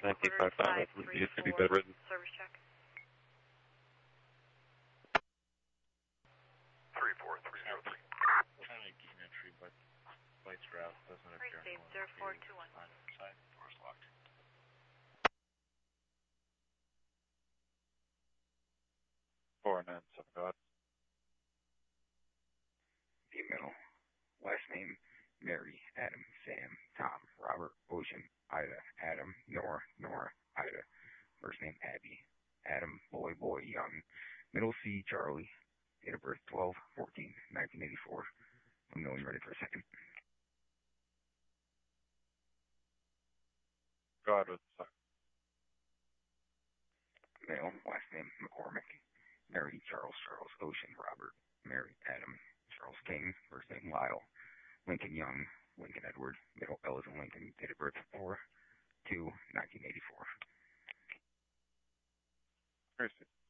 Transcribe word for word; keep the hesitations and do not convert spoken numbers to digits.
ninety-five five, needs to be bedridden. Service check. three four three zero three. Trying to gain entry, but flight's route doesn't appear. Save zero four two one. Side, door's locked. Four nine seven God. Female. Last name, Mary, Adam, Sam, Tom, Robert, Ocean, Ida, Adam, Nora, Nora, Ida. First name, Abby, Adam, boy, boy, young. Middle C, Charlie. Date of birth, twelve fourteen nineteen eighty-four. I'm knowing ready for a second. God with the second. Male, last name, McCormick. Mary, Charles, Charles, Ocean, Robert, Mary, Adam, Charles King. First name, Lyle. Lincoln Young, Lincoln Edward. Middle L is in Lincoln. Date of birth, four two nineteen eighty-four. Mercy.